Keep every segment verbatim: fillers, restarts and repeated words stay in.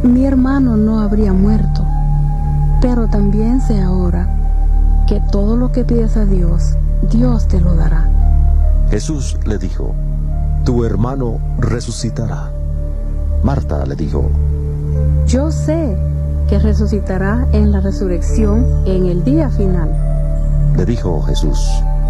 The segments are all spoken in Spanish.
mi hermano no habría muerto. Pero también sé ahora que todo lo que pides a Dios, Dios te lo dará. Jesús le dijo: tu hermano resucitará. Marta le dijo: yo sé que resucitará en la resurrección en el día final. Le dijo Jesús: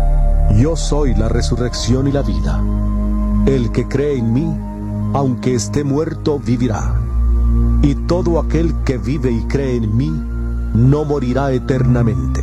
yo soy la resurrección y la vida. El que cree en mí, aunque esté muerto, vivirá. Y todo aquel que vive y cree en mí, no morirá eternamente.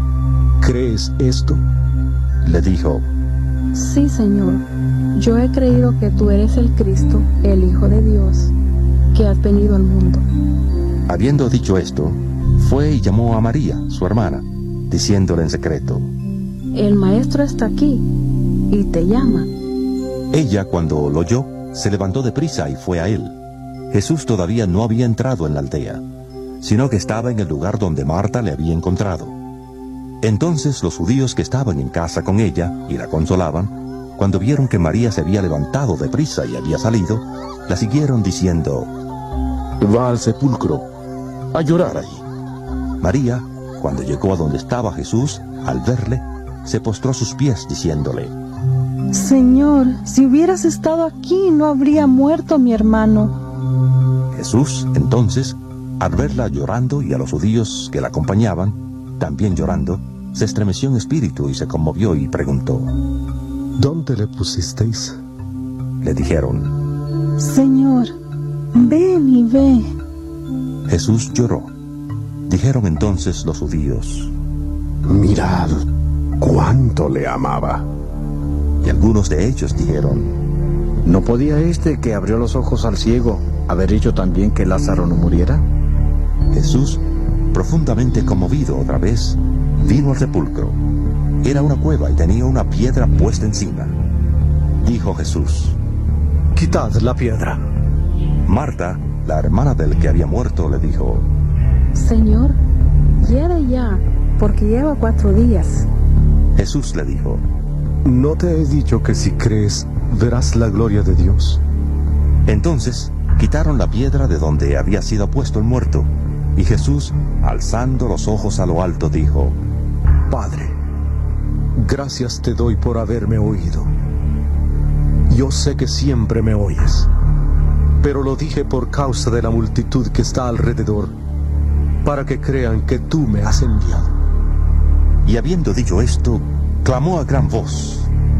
¿Crees esto? Le dijo: sí, Señor. Yo he creído que tú eres el Cristo, el Hijo de Dios, que has venido al mundo. Habiendo dicho esto, fue y llamó a María, su hermana, diciéndole en secreto: el maestro está aquí y te llama. Ella, cuando lo oyó, se levantó deprisa y fue a él. Jesús todavía no había entrado en la aldea, sino que estaba en el lugar donde Marta le había encontrado. Entonces los judíos que estaban en casa con ella y la consolaban, cuando vieron que María se había levantado deprisa y había salido, la siguieron diciendo: va al sepulcro a llorar ahí. María, cuando llegó a donde estaba Jesús, al verle, se postró a sus pies diciéndole: Señor, si hubieras estado aquí, no habría muerto mi hermano. Jesús, entonces, al verla llorando y a los judíos que la acompañaban, también llorando, se estremeció en espíritu y se conmovió y preguntó: ¿dónde le pusisteis? Le dijeron: Señor, ven y ve. Jesús lloró. Dijeron entonces los judíos: mirad cuánto le amaba. Y algunos de ellos dijeron: ¿no podía este que abrió los ojos al ciego haber hecho también que Lázaro no muriera? Jesús, profundamente conmovido otra vez, vino al sepulcro. Era una cueva y tenía una piedra puesta encima. Dijo Jesús: quitad la piedra. Marta, la hermana del que había muerto, le dijo: Señor, hiere ya, porque lleva cuatro días. Jesús le dijo: ¿no te he dicho que si crees, verás la gloria de Dios? Entonces quitaron la piedra de donde había sido puesto el muerto, y Jesús, alzando los ojos a lo alto, dijo: Padre, gracias te doy por haberme oído. Yo sé que siempre me oyes, pero lo dije por causa de la multitud que está alrededor, para que crean que tú me has enviado. Y habiendo dicho esto, clamó a gran voz: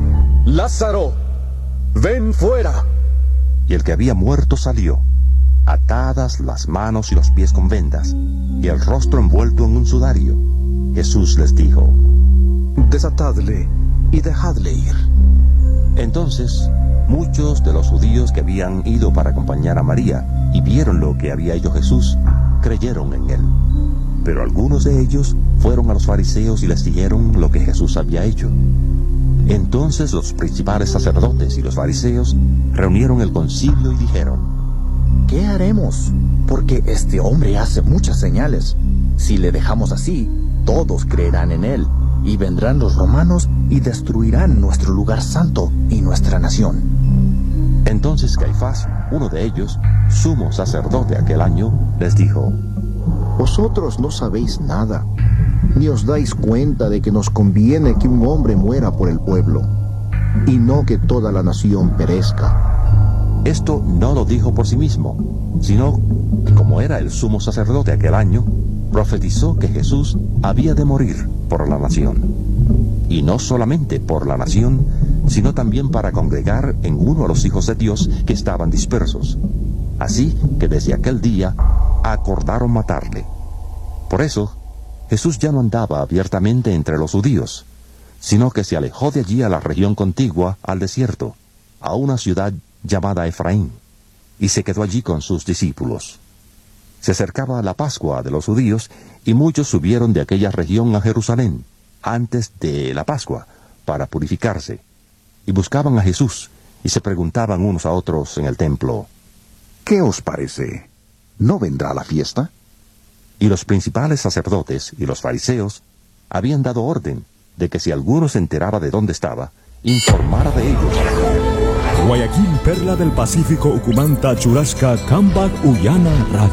Lázaro, ven fuera. Y el que había muerto salió, atadas las manos y los pies con vendas, y el rostro envuelto en un sudario. Jesús les dijo: desatadle y dejadle ir. Entonces muchos de los judíos que habían ido para acompañar a María y vieron lo que había hecho Jesús, creyeron en él. Pero algunos de ellos fueron a los fariseos y les dijeron lo que Jesús había hecho. Entonces los principales sacerdotes y los fariseos reunieron el concilio y dijeron: ¿qué haremos? Porque este hombre hace muchas señales. Si le dejamos así, todos creerán en él, y vendrán los romanos y destruirán nuestro lugar santo y nuestra nación. Entonces Caifás, uno de ellos, sumo sacerdote aquel año, les dijo: vosotros no sabéis nada, ni os dais cuenta de que nos conviene que un hombre muera por el pueblo, y no que toda la nación perezca. Esto no lo dijo por sí mismo, sino que como era el sumo sacerdote aquel año, profetizó que Jesús había de morir por la nación. Y no solamente por la nación, sino también para congregar en uno a los hijos de Dios que estaban dispersos. Así que desde aquel día acordaron matarle. Por eso, Jesús ya no andaba abiertamente entre los judíos, sino que se alejó de allí a la región contigua al desierto, a una ciudad llamada Efraín, y se quedó allí con sus discípulos. Se acercaba la Pascua de los judíos, y muchos subieron de aquella región a Jerusalén, antes de la Pascua, para purificarse, y buscaban a Jesús, y se preguntaban unos a otros en el templo: ¿qué os parece? ¿No vendrá la fiesta? Y los principales sacerdotes y los fariseos habían dado orden de que si alguno se enteraba de dónde estaba, informara de ellos. Guayaquil, perla del Pacífico, Ucumanta, Churasca, Cámbac, Ullana, Radio.